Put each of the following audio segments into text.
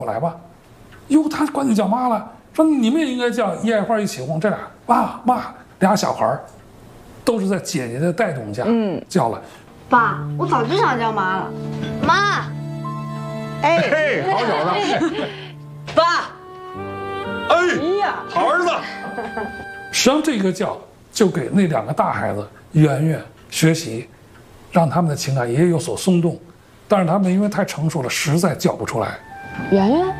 我来吧。哟，他管你叫妈了，说你们也应该叫一爱花一起哄，这俩爸妈俩小孩都是在姐姐的带动下，叫了。 爸，我早就想叫妈了。妈， 哎，好小子， 爸， 哎呀，好儿子。 实际上这个叫就给那两个大孩子圆圆学习，让他们的情感也有所松动，但是他们因为太成熟了，实在叫不出来。 圆圆，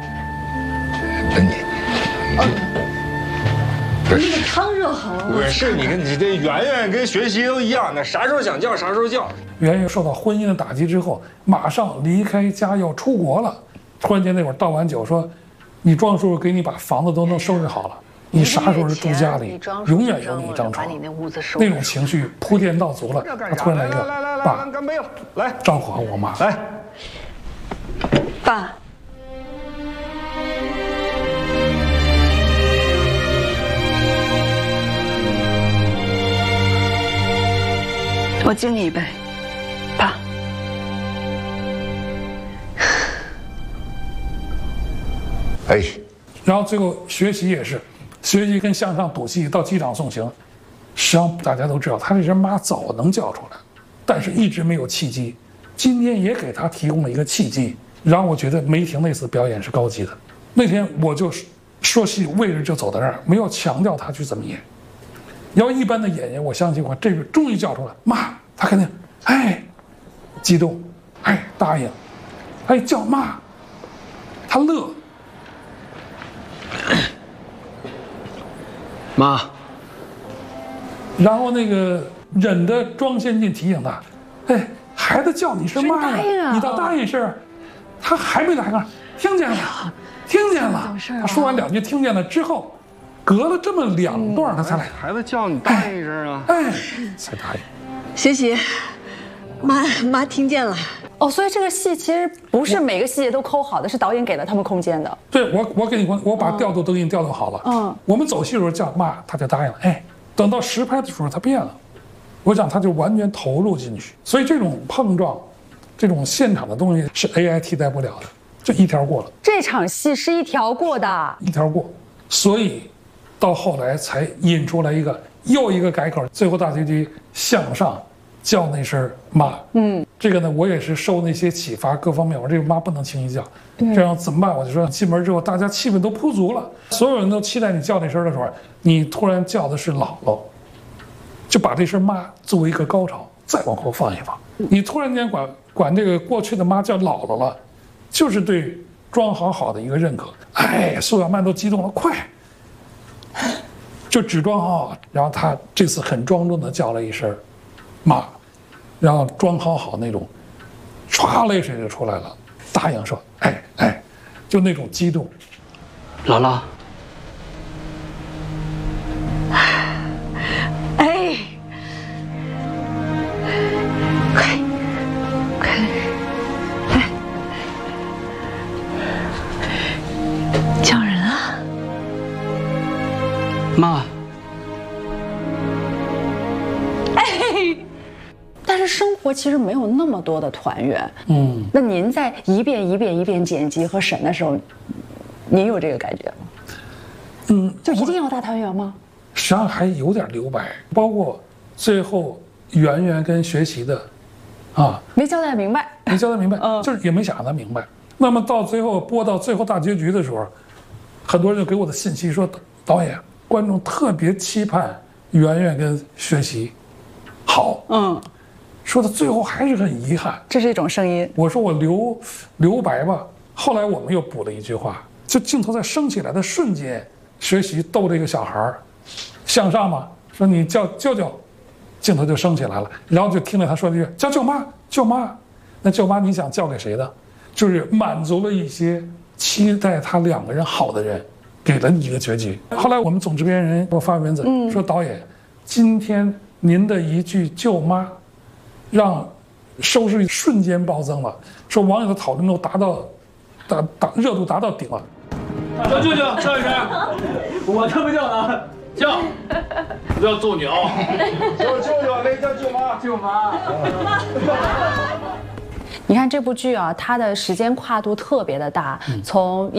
不是那个汤热好了。 不是你这圆圆跟学习都一样，那啥时候想叫啥时候叫。 圆圆受到婚姻的打击之后，马上离开家要出国了。突然间那会儿倒完酒说：“你庄叔叔给你把房子都能收拾好了，你啥时候住家里，永远有你一张床。”那种情绪铺垫到足了，他突然来一个：“爸， 干杯了，来招呼好我妈。” 来， 爸，我敬你一杯，爸。 哎， 然后最后学习也是，学习跟向上赌气到机场送行，实际上大家都知道他这人妈早能叫出来，但是一直没有契机。今天也给他提供了一个契机，让我觉得梅婷那次表演是高级的。那天我就说戏位置就走到这儿，没有强调他去怎么演。要一般的演员，我相信我这个终于叫出来，妈，他肯定哎激动，哎答应，哎叫妈，他乐。 妈， 然后那个忍的庄先进提醒他，哎，孩子叫你声妈呀，你倒答应声。他还没来呢，听见了，听见了。他说完两句听见了之后，隔了这么两段他才来。 孩子叫你答应一声啊！ 哎，才答应。 学习，妈听见了。 哦，所以这个戏其实不是每个细节都抠好的，是导演给了他们空间的。 对，我给你，我把调度都给你调度好了。我们走戏的时候叫妈，他就答应了。哎，等到实拍的时候他变了，我想他就完全投入进去。所以这种碰撞，这种现场的东西是 AI 替代不了的，就一条过了。 这场戏是一条过的， 一条过，所以到后来才引出来又一个改口，最后大结局向上叫那声妈。这个呢，我也是受那些启发，各方面，我这个妈不能轻易叫，这样怎么办？我就说进门之后，大家气氛都铺足了，所有人都期待你叫那声的时候，你突然叫的是姥姥，就把这声妈作为一个高潮，再往后放一放。你突然间管这个过去的妈叫姥姥了，就是对庄好好的一个认可。哎，苏小曼都激动了，快！就只装好，然后他这次很庄重的叫了一声妈。然后装好那种，唰泪水就出来了，答应说，哎，就那种激动。 姥姥， 哎，快，来，叫人啊！ 妈。 但是生活其实没有那么多的团圆。那您在一遍一遍剪辑和审的时候，您有这个感觉吗？就一定要大团圆吗？ 实际上还有点留白，包括最后圆圆跟学习的， 没交代明白， 就是也没想让他明白。那么到最后播到最后大结局的时候，很多人就给我的信息说，导演，观众特别期盼圆圆跟学习好。说到最后还是很遗憾， 这是一种声音。 我说我留白吧。后来我们又补了一句话，就镜头在升起来的瞬间，学习逗这个小孩向上嘛，说你叫舅舅，镜头就升起来了，然后就听着他说了一句叫舅妈，舅妈。那舅妈你想叫给谁的？就是满足了一些期待他两个人好的人，给了你一个结局。后来我们总制片人给我发文字说，导演，今天您的一句舅妈。让收视率瞬间暴增了，说网友的讨论度热度达到顶了。 叫舅舅，叫一声，我叫不叫呢？叫，不要揍你啊！ 叫舅舅，没叫舅妈， 舅妈。 你看这部剧啊，它的时间跨度特别的大，从